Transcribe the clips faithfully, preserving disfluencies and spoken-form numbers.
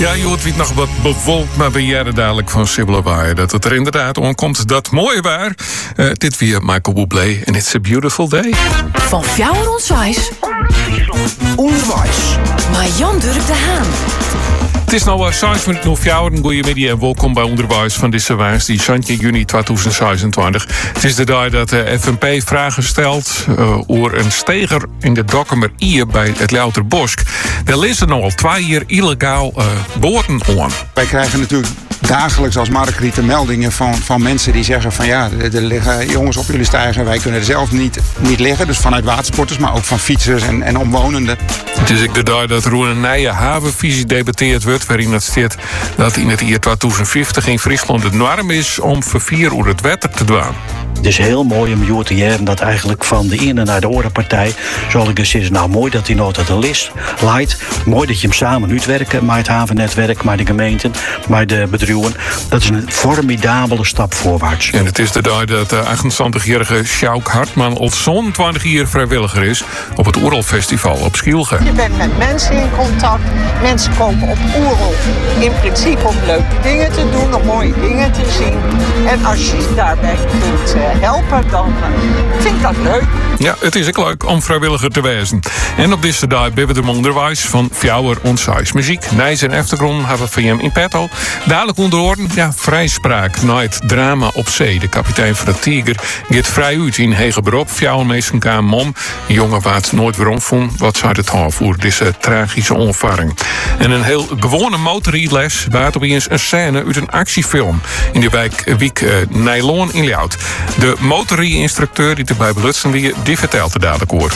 Ja, je hoort wie nog wat bewolkt, maar we jaren dadelijk van Sibylle Waaier dat het er inderdaad omkomt. Dat mooie waar. Uh, dit weer Michael Bublé en It's a Beautiful Day. Van Fjouwer Onderwijs. Onderwijs. Maar Jan Durk de Haan. Het is nou zes minuten over fjouwer. Goedemiddag en welkom bij Onderwijs van deze woensdag, zeventien juni tweeduizend zesentwintig. Het is de dag dat de F N P vragen stelt uh, over een steger in de Dokkumer Ier bij het Louterbosk. Daar liggen nog al twee jaar illegaal uh, boten aan. Wij krijgen natuurlijk dagelijks als Margriet meldingen van, van mensen die zeggen van ja, er liggen jongens op jullie steiger. Wij kunnen er zelf niet, niet liggen. Dus vanuit watersporters, maar ook van fietsers en, en omwonenden. Het is ook de dag dat er een nieuwe havenvisie debatteerd wordt, waarin het staat dat in het jaar tweeduizend vijftig in Friesland de norm is om vervier over het water te doen. Het is heel mooi om je te jaren dat eigenlijk van de ene naar de andere partij, zoals ik dus zeg, nou mooi dat hij nooit uit de list leidt. Mooi dat je hem samen uitwerken met het havennetwerk, met de gemeenten, met de bedrijven. Dat is een formidabele stap voorwaarts. En het is de dag dat de achtentwintigjarige Sjouk Hartman al zo'n twintig jaar vrijwilliger is op het Oerolfestival op Schielge. Je bent met mensen in contact. Mensen komen op Oerol in principe om leuke dingen te doen, om mooie dingen te zien. En als je daarbij kunt helpen, dan uh, vind ik dat leuk. Ja, het is ook leuk om vrijwilliger te wezen. En op deze dag hebben we de onderwijs van Fjouwer Onderwijs. Muziek, nijs en achtergrond hebben we van hem in petto. Dadelijk onderhoren, ja, vrijspraak na het drama op zee. De kapitein van de Tiger gaat vrij uit in hege beroep. Fjouwermeester kwam mom. De jongen waard nooit weer omvond. Wat zou het hebben voor deze tragische onvaring? En een heel gewone motorrijles waard opeens een scène uit een actiefilm in de wijk Wiek uh, Nijloon in Ljout. De motorrijinstructeur die erbij belutsen weer, die vertelt het dadelijk hoor.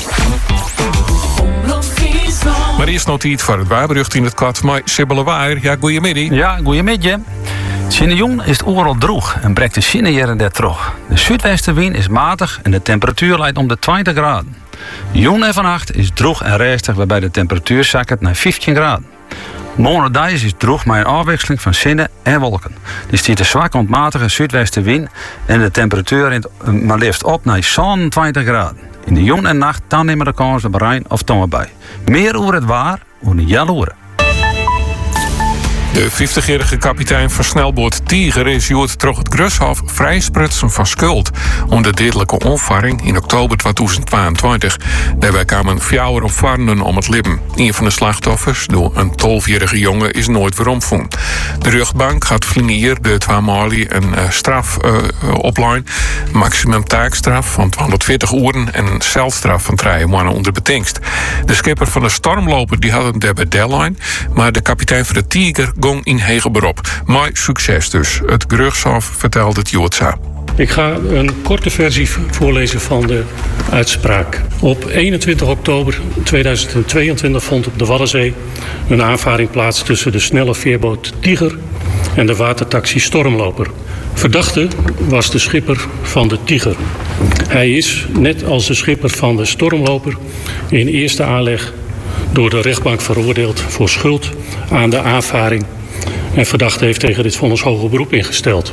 Maar eerst nog iets voor het waarbericht in het kwart. Maar Sibylle Waaier, ja, goeiemiddag. Ja, goeiemiddag. Sinne is het overal droog en breekt de sinne jaren der terug. De zuidwestenwind is matig en de temperatuur leidt om de twintig graden. Jong en vannacht is droog en rustig, waarbij de temperatuur zakt naar vijftien graden. Morgendag is droog met een afwisseling van zinnen en wolken. Er stiert een zwak ontmatige zuidwestenwind en de temperatuur rint maar liefst op naar zevenentwintig graden. In de jong en nacht dan nemen de kans op Rijn of Tomme bij. Meer over het waar, over een jaloeren. De vijftigjarige kapitein van snelboot Tiger is jood troch het Grushof vrijsprutsen van schuld om de dodelijke onvaring in oktober tweeduizend tweeëntwintig. Daarbij kwamen fjouwer opvarenden om het leven. Een van de slachtoffers, door een tolfjarige jongen, is nooit weer omvonden. De rechtbank gaat flineer de twee malie een uh, straf uh, opleiden. Maximum taakstraf van tweehonderdveertig uren en een celstraf van drie maanden onder betingst. De schipper van de stormloper die had een daarbij deadline, maar de kapitein van de Tiger gong in hege beroep. Maar succes dus. Het Grushof vertelt het Joodsa. Ik ga een korte versie voorlezen van de uitspraak. Op eenentwintig oktober tweeduizend tweeëntwintig vond op de Waddenzee een aanvaring plaats tussen de snelle veerboot Tiger en de watertaxi Stormloper. Verdachte was de schipper van de Tiger. Hij is, net als de schipper van de Stormloper, in eerste aanleg door de rechtbank veroordeeld voor schuld aan de aanvaring. En verdachte heeft tegen dit vonnis hoger beroep ingesteld.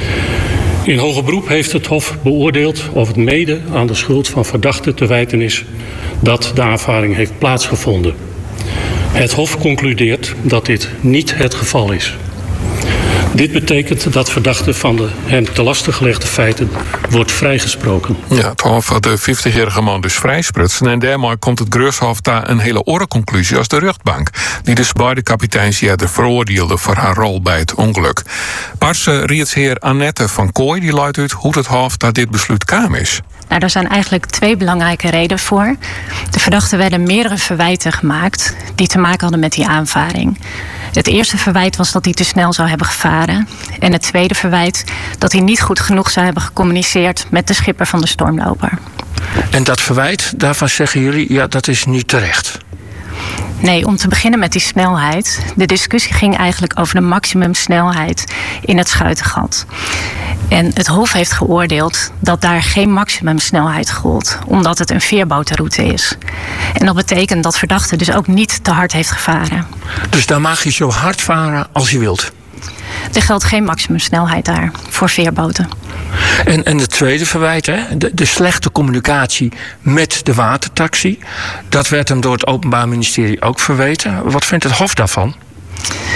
In hoger beroep heeft het Hof beoordeeld of het mede aan de schuld van verdachte te wijten is dat de aanvaring heeft plaatsgevonden. Het Hof concludeert dat dit niet het geval is. Dit betekent dat verdachte van de hem te laste gelegde feiten wordt vrijgesproken. Ja, het Hof had de vijftigjarige man dus vrijsprutsen. En daarmee komt het Grushof daar een hele oren conclusie als de rechtbank, die dus beide kapiteins de veroordeelde voor haar rol bij het ongeluk. Parse rietsheer Annette van Kooi die luidt uit hoe het Hof dat dit besluit kwam is. Nou, er zijn eigenlijk twee belangrijke redenen voor. De verdachten werden meerdere verwijten gemaakt die te maken hadden met die aanvaring. Het eerste verwijt was dat hij te snel zou hebben gevaren. En het tweede verwijt dat hij niet goed genoeg zou hebben gecommuniceerd met de schipper van de Stormloper. En dat verwijt, daarvan zeggen jullie, ja, dat is niet terecht. Nee, om te beginnen met die snelheid. De discussie ging eigenlijk over de maximumsnelheid in het Schuitengat. En het Hof heeft geoordeeld dat daar geen maximumsnelheid gold, omdat het een veerbotenroute is. En dat betekent dat verdachte dus ook niet te hard heeft gevaren. Dus daar mag je zo hard varen als je wilt? Er geldt geen maximumsnelheid daar voor veerboten. En, en het tweede verwijt, hè, de, de slechte communicatie met de watertaxi. Dat werd hem door het Openbaar Ministerie ook verweten. Wat vindt het Hof daarvan?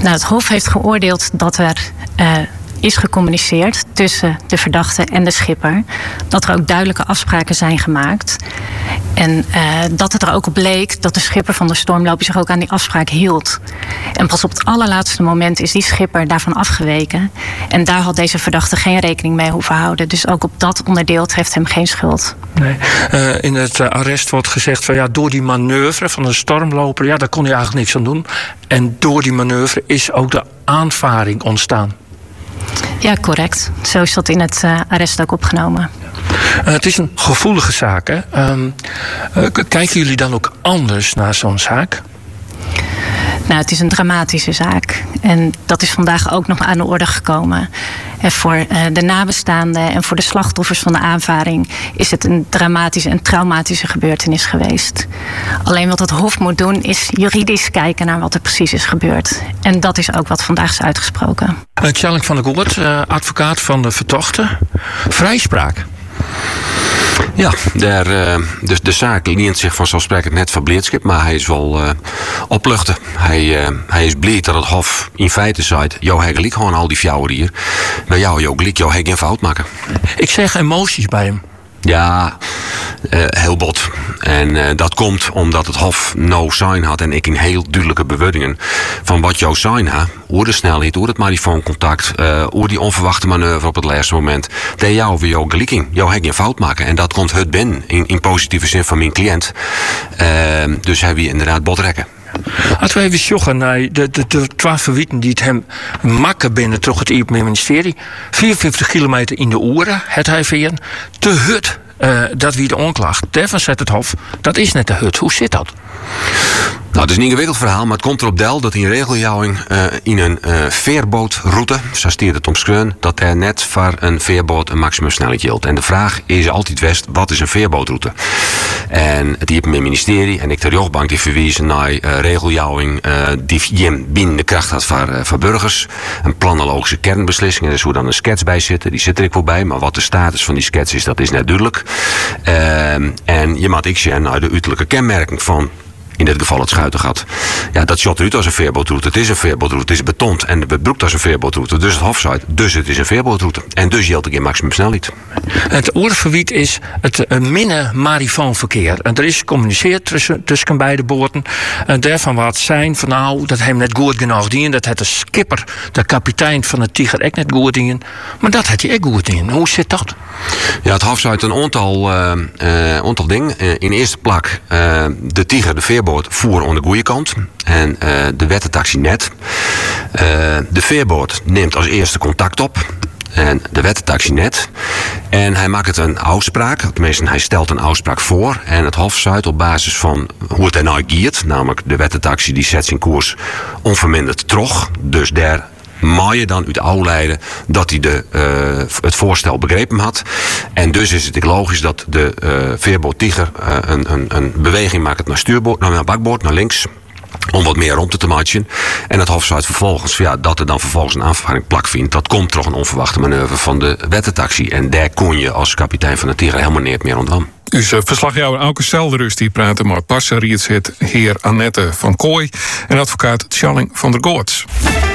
Nou, het Hof heeft geoordeeld dat er uh, is gecommuniceerd tussen de verdachte en de schipper. Dat er ook duidelijke afspraken zijn gemaakt. En uh, dat het er ook op bleek dat de schipper van de stormloper zich ook aan die afspraak hield. En pas op het allerlaatste moment is die schipper daarvan afgeweken. En daar had deze verdachte geen rekening mee hoeven houden. Dus ook op dat onderdeel treft hem geen schuld. Nee. Uh, in het uh, arrest wordt gezegd van ja, door die manoeuvre van de stormloper, ja, daar kon hij eigenlijk niks aan doen. En door die manoeuvre is ook de aanvaring ontstaan. Ja, correct. Zo is dat in het uh, arrest ook opgenomen. Uh, het is een gevoelige zaak, hè? Um, uh, kijken jullie dan ook anders naar zo'n zaak? Nou, het is een dramatische zaak. En dat is vandaag ook nog aan de orde gekomen. En voor uh, de nabestaanden en voor de slachtoffers van de aanvaring is het een dramatische en traumatische gebeurtenis geweest. Alleen wat het Hof moet doen is juridisch kijken naar wat er precies is gebeurd. En dat is ook wat vandaag is uitgesproken. Uh, Tjalling van der Goort, uh, advocaat van de verdachte. Vrijspraak. Ja, der, uh, de, de zaak leent zich vanzelfsprekend net van blijdschap, maar hij is wel uh, opluchten. Hij, uh, hij is blij dat het Hof in feite zei, jou heb gelijk gewoon al die fjouwer hier. Nou jou, jou gelijk, jou heb geen fout maken. Ik zeg emoties bij hem. Ja, uh, heel bot. En uh, dat komt omdat het Hof no sign had en ik in heel duidelijke bewoordingen van wat jouw sign had, hoe de snelheid, hoe het marifooncontact, uh, hoe die onverwachte manoeuvre op het laatste moment, dat jou weer jouw gelijking, jou heb geen fout maken. En dat komt het binnen in, in positieve zin van mijn cliënt. Uh, dus hij wie inderdaad botrekken. Als we even joggen naar de, de, de twaalf verwieten die het hem makken binnen toch het Openbaar Ministerie. vierenvijftig kilometer in de uren, het hij veen. Te hut, uh, dat wie de onklacht. Daarvan zet het Hof, dat is net de hut. Hoe zit dat? Nou, het is een ingewikkeld verhaal, maar het komt erop del dat in regeljouwing uh, in een uh, veerbootroute, zo stiert het omschreven, dat er net voor een veerboot een maximumsnelheid geldt. En de vraag is altijd west, wat is een veerbootroute? En het Openbaar Ministerie en ik de rechtbank die verwijzen naar uh, regeljouwing uh, die Jim binnen de kracht had voor, uh, voor burgers. Een planologische kernbeslissing, en er is hoe dan een skets bij zitten, die zit er ik wel bij, maar wat de status van die skets is, dat is net duidelijk. Uh, en je moet ik zeggen naar de uiterlijke kenmerking van in dit geval het Schuitengat. Ja, dat shot uit als een veerbootroute. Het is een veerbootroute, het is betond en het bebroekt als een veerbootroute. Dus het Hof zei, dus het is een veerbootroute. En dus geldt ik in maximum snelheid. Het oorverwiet is het uh, minne marifoonverkeer. En er is gecommuniceerd tussen, tussen beide boten. En daarvan wat zijn van nou, dat hij net goed genoeg dien. Dat het de skipper, de kapitein van de Tiger, ook net goed dien. Maar dat had hij ook goed dien. Hoe zit dat? Ja, het Hof zei een aantal, uh, uh, aantal dingen. Uh, in eerste plak, uh, de Tiger, de veerboot, voer aan de goede kant. En uh, de wettentaxi net. Uh, de veerboot neemt als eerste contact op. En de wettentaxi net. En hij maakt een afspraak. Tenminste, hij stelt een afspraak voor. En het Hof zuidt op basis van hoe het er nou giert. Namelijk de wettentaxi die zet zijn koers onverminderd terug. Dus daar mag je dan uit afleiden dat hij de, uh, het voorstel begrepen had. En dus is het logisch dat de uh, veerboot Tiger uh, een, een, een beweging maakt naar stuurboord, naar bakboord, naar links. Om wat meer rond te matchen. En het Hof zei vervolgens ja, dat er dan vervolgens een aanvaring plak vindt. Dat komt toch een onverwachte manoeuvre van de wettentaxi. En daar kon je als kapitein van de Tiger helemaal niet meer ontwam. Dus uh, verslagjouwer Auke Selderus die praatte met passer Rietshit, heer Annette van Kooi en advocaat Tjalling van der Goorts.